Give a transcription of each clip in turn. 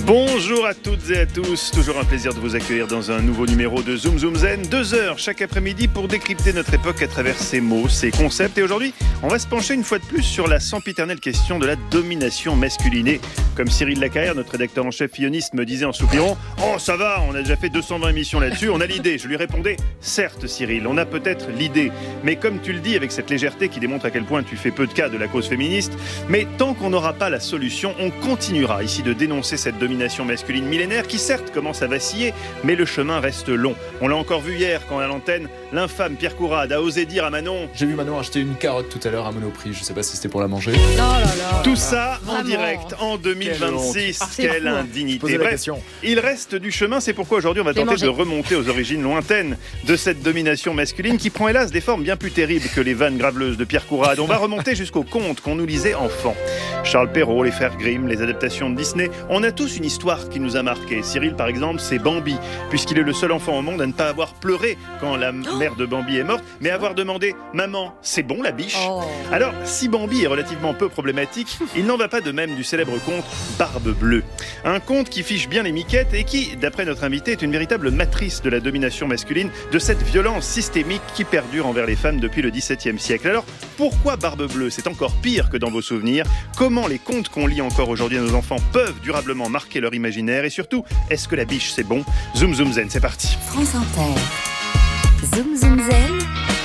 Bonjour à toutes et à tous, toujours un plaisir de vous accueillir dans un nouveau numéro de Zoom Zoom Zen, 2 heures chaque après-midi pour décrypter notre époque à travers ses mots, ses concepts. Et aujourd'hui, on va se pencher une fois de plus sur la sempiternelle question de la domination masculine. Et comme Cyril Lacarrière, notre rédacteur en chef filloniste, me disait en soupirant « Oh ça va, on a déjà fait 220 émissions là-dessus, on a l'idée ». Je lui répondais « Certes Cyril, on a peut-être l'idée, mais comme tu le dis avec cette légèreté qui démontre à quel point tu fais peu de cas de la cause féministe, mais tant qu'on n'aura pas la solution, on continuera ici de dénoncer cette domination masculine millénaire qui certes commence à vaciller, mais le chemin reste long. On l'a encore vu hier quand à l'antenne, l'infâme Pierre Courade a osé dire à Manon... J'ai vu Manon acheter une carotte tout à l'heure à Monoprix, je sais pas si c'était pour la manger. Oh là là. Tout ça en Vraiment. direct, en 2026, quelle indignité. Bref, question. Il reste du chemin, c'est pourquoi aujourd'hui on va tenter de remonter aux origines lointaines de cette domination masculine qui prend hélas des formes bien plus terribles que les vannes graveleuses de Pierre Courade. On va remonter jusqu'aux contes qu'on nous lisait enfants. Charles Perrault, les frères Grimm, les adaptations de Disney, on a tous une histoire qui nous a marqué. Cyril par exemple, c'est Bambi, puisqu'il est le seul enfant au monde à ne pas avoir pleuré quand la mère de Bambi est morte, mais avoir demandé « Maman, c'est bon la biche ?» Alors, si Bambi est relativement peu problématique, il n'en va pas de même du célèbre conte Barbe Bleue. Un conte qui fiche bien les miquettes et qui, d'après notre invité, est une véritable matrice de la domination masculine, de cette violence systémique qui perdure envers les femmes depuis le XVIIe siècle. Alors, pourquoi Barbe Bleue ? C'est encore pire que dans vos souvenirs. Comment les contes qu'on lit encore aujourd'hui à nos enfants peuvent durablement marquer leur imaginaire ? Et surtout, est-ce que la biche c'est bon ? Zoom Zoom Zen, c'est parti. France Inter. Zoom Zoom Zen.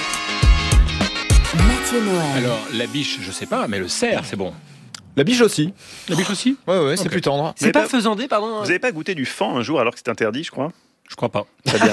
Mathieu Noël. Alors, la biche, je sais pas, mais le cerf, c'est bon. La biche aussi. La biche aussi ? Ouais, c'est plus tendre. C'est pas faisandé, pardon. Vous n'avez pas goûté du fan un jour alors que c'est interdit, je crois ? Je crois pas. Très bien.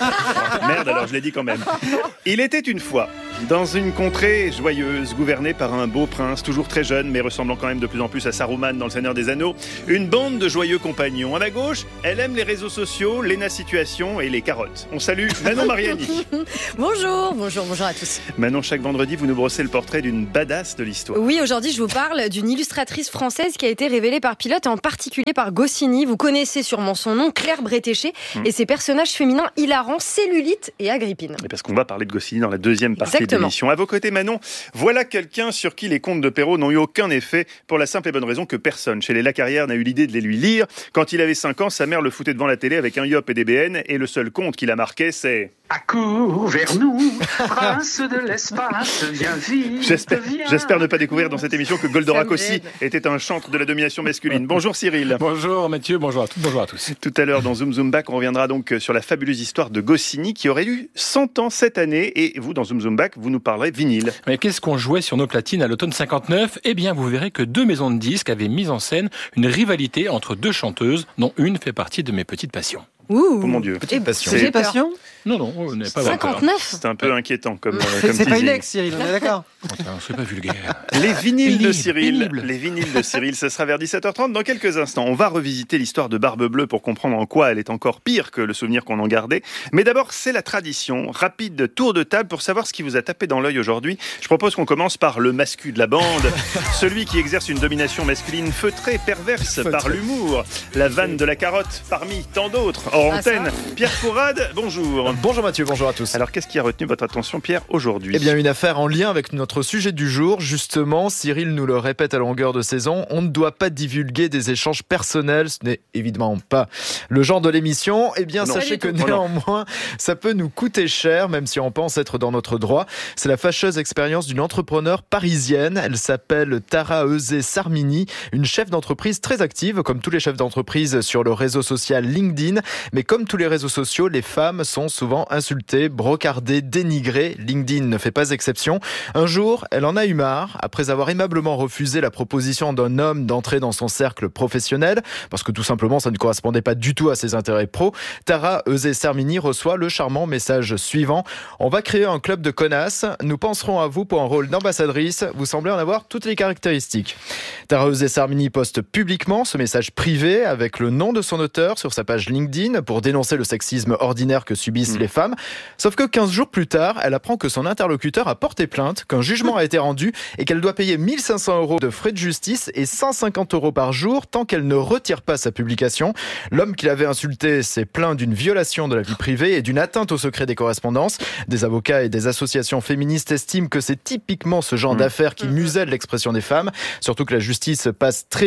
Merde, alors je l'ai dit quand même. Il était une fois, dans une contrée joyeuse, gouvernée par un beau prince, toujours très jeune, mais ressemblant quand même de plus en plus à Saruman dans Le Seigneur des Anneaux, une bande de joyeux compagnons. À ma gauche, elle aime les réseaux sociaux, Léna Situation et les carottes. On salue Manon Mariani. Bonjour à tous. Manon, chaque vendredi, vous nous brossez le portrait d'une badass de l'histoire. Oui, aujourd'hui, je vous parle d'une illustratrice française qui a été révélée par Pilote, en particulier par Goscinny. Vous connaissez sûrement son nom, Claire Bretéché, et ses personnages féminins hilarants, Cellulite et Agrippine. Et parce qu'on va parler de Goscinny dans la deuxième partie de l'émission. À vos côtés, Manon, voilà quelqu'un sur qui les contes de Perrault n'ont eu aucun effet, pour la simple et bonne raison que personne chez les Lacarrière n'a eu l'idée de les lui lire. Quand il avait 5 ans, sa mère le foutait devant la télé avec un yop et des BN, et le seul conte qui l'a marqué, c'est... Accours vers nous, prince de l'espace, viens vite. J'espère ne pas découvrir dans cette émission que Goldorak aussi était un chantre de la domination masculine. Bonjour Cyril. Bonjour Mathieu, bonjour à toutes, bonjour à tous. Tout à l'heure dans Zoom Zoom Back, on reviendra donc sur la fabuleuse histoire de Goscinny qui aurait eu 100 ans cette année. Et vous, dans Zoom Zoom Back, vous nous parlerez vinyle. Mais qu'est-ce qu'on jouait sur nos platines à l'automne 59 ? Eh bien, vous verrez que 2 maisons de disques avaient mis en scène une rivalité entre 2 chanteuses, dont une fait partie de mes petites passions. Ouh, Oh mon Dieu. Petite passion. C'est passion. Non, on n'est pas 59 C'est un peu inquiétant comme C'est pas teasing. une ex, Cyril, on est d'accord. C'est pas vulgaire. Les vinyles de Pénible, Cyril, pénible. les vinyles de Cyril, ça sera vers 17h30 dans quelques instants. On va revisiter l'histoire de Barbe Bleue pour comprendre en quoi elle est encore pire que le souvenir qu'on en gardait. Mais d'abord, c'est la tradition. Rapide tour de table pour savoir ce qui vous a tapé dans l'œil aujourd'hui. Je propose qu'on commence par le mascu de la bande, celui qui exerce une domination masculine feutrée, perverse par l'humour. La vanne de la carotte parmi tant d'autres. Hors antenne, Pierre Courade, bonjour. Bonjour Mathieu, bonjour à tous. Alors, qu'est-ce qui a retenu votre attention, Pierre, aujourd'hui ? Eh bien, une affaire en lien avec notre sujet du jour. Justement, Cyril nous le répète à longueur de saison, on ne doit pas divulguer des échanges personnels. Ce n'est évidemment pas le genre de l'émission. Eh bien, Non. sachez que Non. néanmoins, ça peut nous coûter cher, même si on pense être dans notre droit. C'est la fâcheuse expérience d'une entrepreneur parisienne. Elle s'appelle Tara Euzet-Sarmini, une chef d'entreprise très active, comme tous les chefs d'entreprise sur le réseau social LinkedIn. Mais comme tous les réseaux sociaux, les femmes sont souvent insultées, brocardées, dénigrées. LinkedIn ne fait pas exception. Un jour, elle en a eu marre, après avoir aimablement refusé la proposition d'un homme d'entrer dans son cercle professionnel, parce que tout simplement, ça ne correspondait pas du tout à ses intérêts pro. Tara Euzet-Sarmini reçoit le charmant message suivant. On va créer un club de connasses. Nous penserons à vous pour un rôle d'ambassadrice. Vous semblez en avoir toutes les caractéristiques. Tara Euzet-Sarmini poste publiquement ce message privé avec le nom de son auteur sur sa page LinkedIn pour dénoncer le sexisme ordinaire que subissent les femmes. Sauf que 15 jours plus tard, elle apprend que son interlocuteur a porté plainte, qu'un jugement a été rendu et qu'elle doit payer 1 500 € de frais de justice et 150 € par jour tant qu'elle ne retire pas sa publication. L'homme qui l'avait insulté s'est plaint d'une violation de la vie privée et d'une atteinte au secret des correspondances. Des avocats et des associations féministes estiment que c'est typiquement ce genre d'affaires qui muselle l'expression des femmes. Surtout que la justice passe très vite,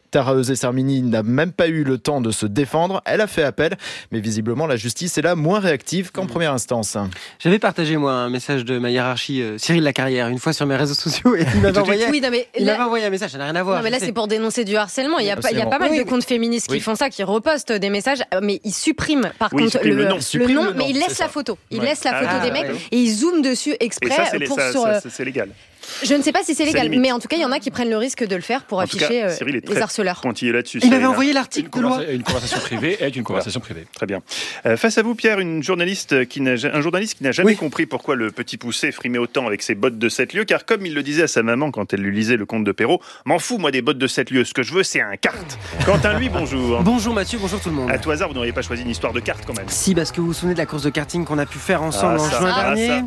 Tara Euzé-Sarmini n'a même pas eu le temps de se défendre. Elle a fait appel, mais visiblement la justice est là moins réactive qu'en première instance. J'avais partagé moi un message de ma hiérarchie, Cyril Lacarrière, une fois sur mes réseaux sociaux et il m'avait envoyé, un message, ça n'a rien à voir. Non, mais là c'est pour dénoncer du harcèlement. Il y a pas mal de comptes féministes qui font ça, qui repostent des messages, mais ils suppriment par contre le nom, mais ils laissent la photo. Ils laissent la photo des mecs et ils zooment dessus exprès. Et ça, c'est légal. Je ne sais pas si c'est légal, mais en tout cas, il y en a qui prennent le risque de le faire pour afficher les harceleurs. Pointillé là-dessus. Il m'avait envoyé l'article de loi. Une conversation privée est une conversation privée. Très bien. Face à vous, Pierre, un journaliste qui n'a jamais compris pourquoi le petit poussé frimait autant avec ses bottes de 7 lieues, car comme il le disait à sa maman quand elle lui lisait le conte de Perrault, m'en fous moi des bottes de 7 lieues, ce que je veux c'est un kart. Quentin, lui, bonjour. Bonjour Mathieu, bonjour tout le monde. À tout hasard, vous n'auriez pas choisi une histoire de kart quand même? Si, parce que vous vous souvenez de la course de karting qu'on a pu faire ensemble en juin dernier.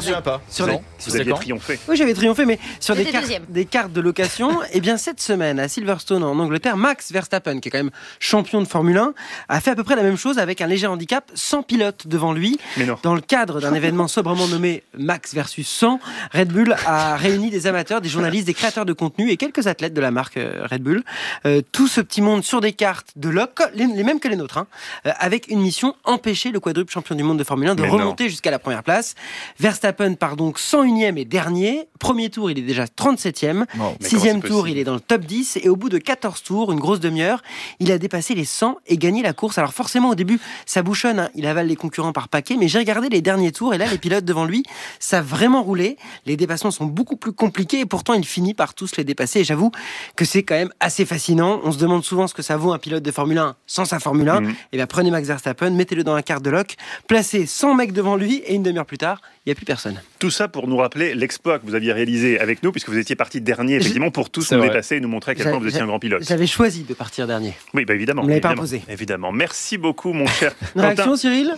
Vous aviez triomphé. Oui, j'avais triomphé, mais sur deuxième. des cartes de location. Et bien cette semaine à Silverstone en Angleterre, Max Verstappen, qui est quand même champion de Formule 1, a fait à peu près la même chose avec un léger handicap, sans pilote devant lui. Dans le cadre d'un événement sobrement nommé Max versus 100, Red Bull a réuni des amateurs, des journalistes, des créateurs de contenu et quelques athlètes de la marque Red Bull. Tout ce petit monde sur des cartes de loc, les mêmes que les nôtres, avec une mission, empêcher le quadruple champion du monde de Formule 1 de remonter jusqu'à la première place. Verstappen part donc 101e et dernier. Premier tour, il est déjà 37e. Sixième tour, il est dans le top 10. Et au bout de 14 tours, une grosse demi-heure, il a dépassé les 100 et gagné la course. Alors forcément, au début, ça bouchonne. Il avale les concurrents par paquet. Mais j'ai regardé les derniers tours. Et là, les pilotes devant lui, ça a vraiment roulé. Les dépassements sont beaucoup plus compliqués. Et pourtant, il finit par tous les dépasser. Et j'avoue que c'est quand même assez fascinant. On se demande souvent ce que ça vaut un pilote de Formule 1 sans sa Formule 1. Et bien, prenez Max Verstappen, mettez-le dans la carte de loc, placez 100 mecs devant lui. Et une demi-heure plus tard, il n'y a plus personne. Tout ça pour nous rappeler l'exploit que vous aviez réalisé avec nous, puisque vous étiez parti dernier, effectivement, pour tous nous dépasser et nous montrer à quel point vous étiez un grand pilote. J'avais choisi de partir dernier. Oui, évidemment. Vous ne l'avez pas imposé. Évidemment. Merci beaucoup, mon cher Une réaction, Cyril?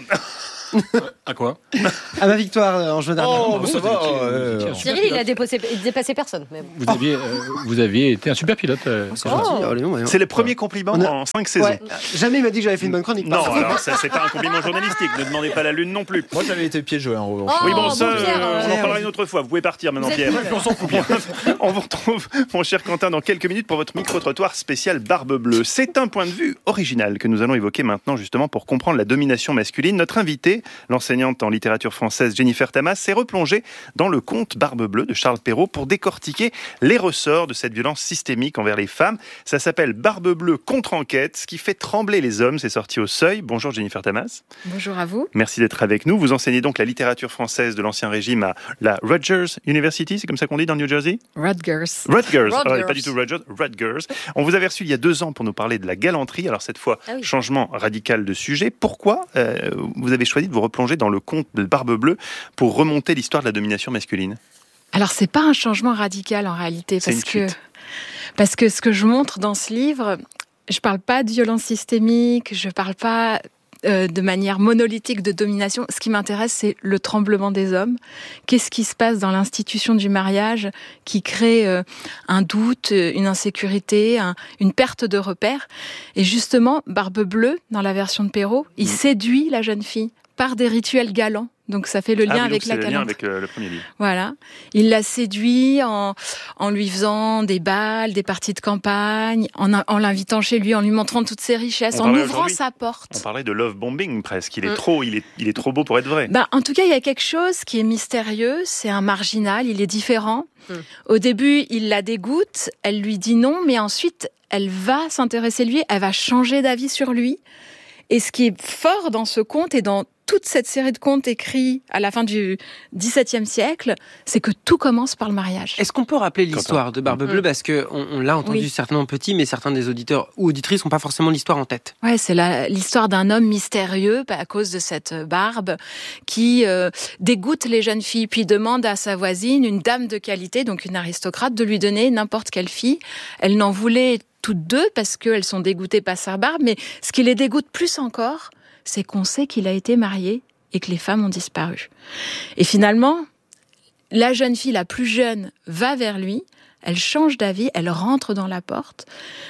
À quoi? À ma victoire en juin dernier. Oh, ça va. Cyril, il a dépassé personne. Mais bon. Vous aviez été un super pilote. C'est le premier compliment en 5 saisons. Ouais. Jamais il m'a dit que j'avais fait une bonne chronique. Non, alors ça, c'est pas un compliment journalistique. Ne demandez pas la lune non plus. Moi, j'avais été piégeux en revanche. Oui, bon, ça, Pierre, on en parlera une autre fois. Vous pouvez partir maintenant, Pierre. On s'en fout bien. On vous retrouve, mon cher Quentin, dans quelques minutes pour votre micro-trottoir spécial Barbe Bleue. C'est un point de vue original que nous allons évoquer maintenant, justement, pour comprendre la domination masculine. Notre invitée, l'enseignante en littérature française Jennifer Tamas, s'est replongée dans le conte Barbe Bleue de Charles Perrault pour décortiquer les ressorts de cette violence systémique envers les femmes. Ça s'appelle Barbe Bleue contre-enquête, ce qui fait trembler les hommes. C'est sorti au Seuil. Bonjour Jennifer Tamas. Bonjour à vous. Merci d'être avec nous. Vous enseignez donc la littérature française de l'Ancien Régime à la Rutgers University, c'est comme ça qu'on dit dans le New Jersey? Rutgers. Pas du tout Rutgers. On vous avait reçu il y a 2 ans pour nous parler de la galanterie. Alors cette fois, changement radical de sujet. Pourquoi vous avez choisi de vous replonger dans le conte de Barbe Bleue pour remonter l'histoire de la domination masculine? Alors c'est pas un changement radical en réalité, parce que ce que je montre dans ce livre, je parle pas de violence systémique, je parle pas de manière monolithique de domination. Ce qui m'intéresse, c'est le tremblement des hommes. Qu'est-ce qui se passe dans l'institution du mariage qui crée un doute, une insécurité, une perte de repères? Et justement, Barbe Bleue, dans la version de Perrault, il séduit la jeune fille par des rituels galants. Donc ça fait le lien avec la galanterie. Avec le premier livre. Voilà. Il la séduit en lui faisant des bals, des parties de campagne, en l'invitant chez lui, en lui montrant toutes ses richesses, en ouvrant sa porte. On parlait de love bombing presque. Il est trop beau pour être vrai. En tout cas, il y a quelque chose qui est mystérieux. C'est un marginal. Il est différent. Au début, il la dégoûte. Elle lui dit non, mais ensuite, elle va s'intéresser à lui. Elle va changer d'avis sur lui. Et ce qui est fort dans ce conte et dans toute cette série de contes écrits à la fin du XVIIe siècle, c'est que tout commence par le mariage. Est-ce qu'on peut rappeler l'histoire de Barbe Bleue? Parce qu'on l'a entendu certainement petit, mais certains des auditeurs ou auditrices n'ont pas forcément l'histoire en tête. Ouais, c'est l'histoire d'un homme mystérieux à cause de cette barbe qui dégoûte les jeunes filles, puis demande à sa voisine, une dame de qualité, donc une aristocrate, de lui donner n'importe quelle fille. Elle n'en voulait toutes deux parce qu'elles sont dégoûtées par sa barbe, mais ce qui les dégoûte plus encore, c'est qu'on sait qu'il a été marié et que les femmes ont disparu. Et finalement, la jeune fille la plus jeune va vers lui, elle change d'avis, elle rentre dans la porte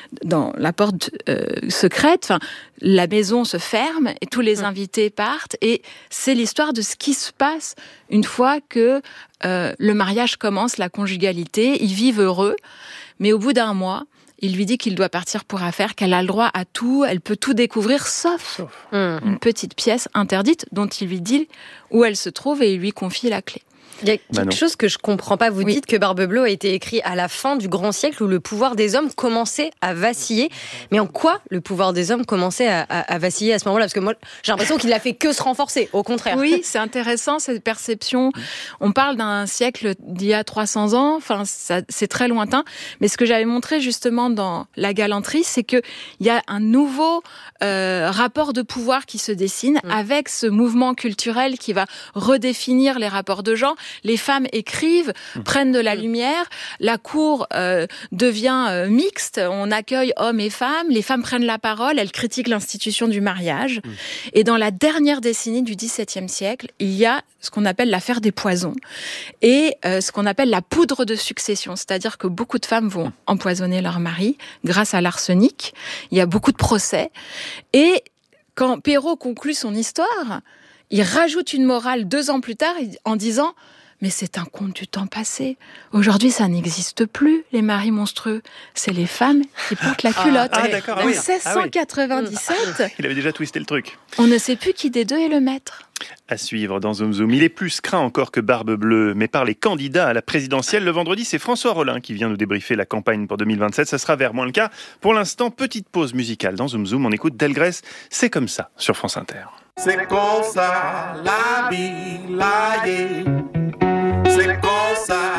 secrète, la maison se ferme et tous les invités partent, et c'est l'histoire de ce qui se passe une fois que le mariage commence, la conjugalité, ils vivent heureux, mais au bout d'un mois, il lui dit qu'il doit partir pour affaires, qu'elle a le droit à tout, elle peut tout découvrir, sauf une petite pièce interdite dont il lui dit où elle se trouve et il lui confie la clé. Il y a quelque chose que je comprends pas. Vous dites que Barbe Bleue a été écrit à la fin du grand siècle où le pouvoir des hommes commençait à vaciller. Mais en quoi le pouvoir des hommes commençait à vaciller à ce moment-là ? Parce que moi, j'ai l'impression qu'il n'a fait que se renforcer, au contraire. Oui, c'est intéressant cette perception. On parle d'un siècle d'il y a 300 ans, enfin, c'est très lointain. Mais ce que j'avais montré justement dans La Galanterie, c'est qu'il y a un nouveau rapport de pouvoir qui se dessine avec ce mouvement culturel qui va redéfinir les rapports de genre. Les femmes écrivent, prennent de la lumière, la cour devient mixte, on accueille hommes et femmes, les femmes prennent la parole, elles critiquent l'institution du mariage. Et dans la dernière décennie du XVIIe siècle, il y a ce qu'on appelle l'affaire des poisons et ce qu'on appelle la poudre de succession, c'est-à-dire que beaucoup de femmes vont empoisonner leur mari grâce à l'arsenic. Il y a beaucoup de procès. Et quand Perrault conclut son histoire, il rajoute une morale 2 ans plus tard en disant « Mais c'est un conte du temps passé. Aujourd'hui, ça n'existe plus, les maris monstrueux. C'est les femmes qui portent la culotte. » En 1697... Il avait déjà twisté le truc. On ne sait plus qui des deux est le maître. À suivre dans Zoom Zoom. Il est plus craint encore que Barbe Bleue, mais par les candidats à la présidentielle. Le vendredi, c'est François Rollin qui vient nous débriefer la campagne pour 2027. Ça sera vers moins le cas. Pour l'instant, petite pause musicale dans Zoom Zoom. On écoute Delgrès, C'est comme ça, sur France Inter. C'est comme ça, la vie, la vie. C'est comme ça.